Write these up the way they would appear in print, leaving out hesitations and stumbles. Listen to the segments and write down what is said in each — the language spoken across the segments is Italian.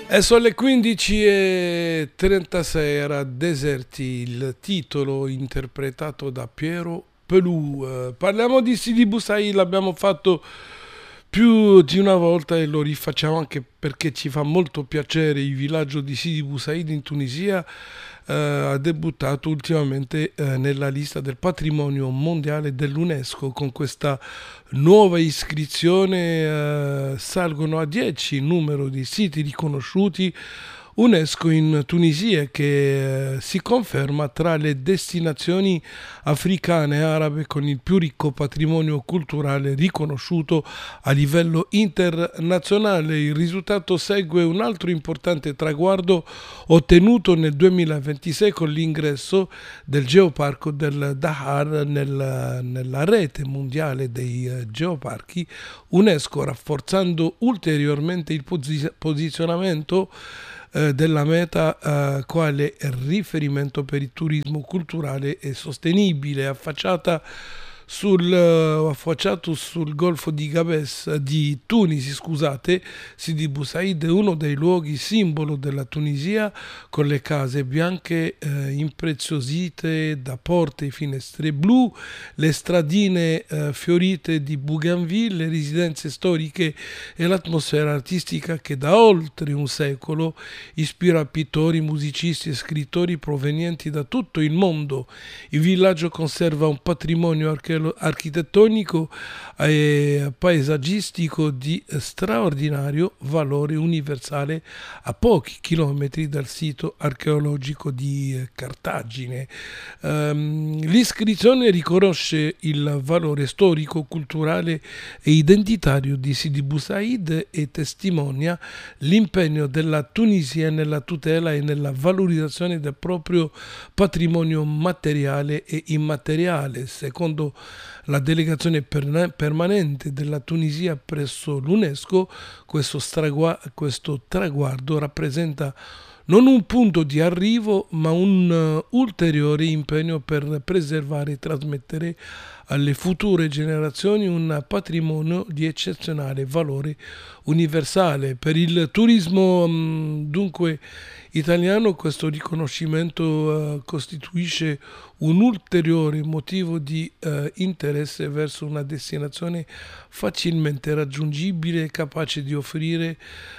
E sono le 15:36, era Deserti, il titolo interpretato da Piero Pelù. Parliamo di Sidi Busai, l'abbiamo fatto più di una volta e lo rifacciamo anche perché ci fa molto piacere. Il villaggio di Sidi Busai in Tunisia ha debuttato ultimamente nella lista del patrimonio mondiale dell'UNESCO. Con questa nuova iscrizione salgono a 10 il numero di siti riconosciuti UNESCO in Tunisia, che si conferma tra le destinazioni africane e arabe con il più ricco patrimonio culturale riconosciuto a livello internazionale. Il risultato segue un altro importante traguardo ottenuto nel 2026 con l'ingresso del geoparco del Dahar nella rete mondiale dei geoparchi UNESCO, rafforzando ulteriormente il posizionamento della meta quale riferimento per il turismo culturale e sostenibile, affacciato sul Golfo di Gabes di Tunisi, scusate. Sidi Bussaid è uno dei luoghi simbolo della Tunisia, con le case bianche impreziosite da porte e finestre blu, le stradine fiorite di Bougainville, le residenze storiche e l'atmosfera artistica che da oltre un secolo ispira pittori, musicisti e scrittori provenienti da tutto il mondo. Il villaggio conserva un patrimonio architettonico e paesaggistico di straordinario valore universale a pochi chilometri dal sito archeologico di Cartagine. L'iscrizione riconosce il valore storico, culturale e identitario di Sidi Bussaid e testimonia l'impegno della Tunisia nella tutela e nella valorizzazione del proprio patrimonio materiale e immateriale. Secondo la delegazione permanente della Tunisia presso l'UNESCO, questo traguardo rappresenta non un punto di arrivo, ma un ulteriore impegno per preservare e trasmettere alle future generazioni un patrimonio di eccezionale valore universale. Per il turismo, dunque, italiano, questo riconoscimento costituisce un ulteriore motivo di interesse verso una destinazione facilmente raggiungibile e capace di offrire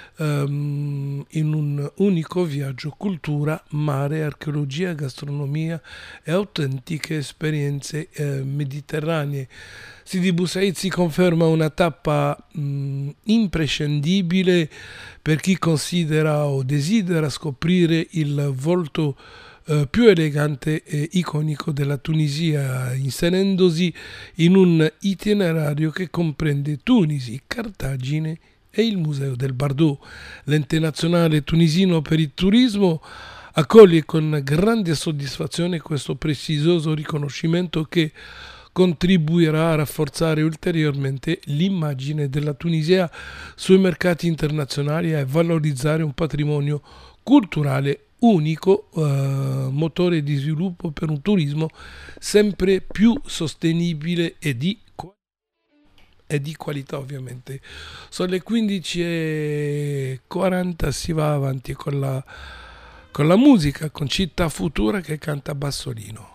in un unico viaggio cultura, mare, archeologia, gastronomia e autentiche esperienze mediterranee. Sidi Bussaid si conferma una tappa imprescindibile per chi considera o desidera scoprire il volto più elegante e iconico della Tunisia, inserendosi in un itinerario che comprende Tunisi, Cartagine e il Museo del Bardo. L'ente nazionale tunisino per il turismo accoglie con grande soddisfazione questo prestigioso riconoscimento che contribuirà a rafforzare ulteriormente l'immagine della Tunisia sui mercati internazionali e a valorizzare un patrimonio culturale unico, motore di sviluppo per un turismo sempre più sostenibile e di qualità, ovviamente. Sono le 15:40, si va avanti con la musica, con Città Futura che canta Bassolino.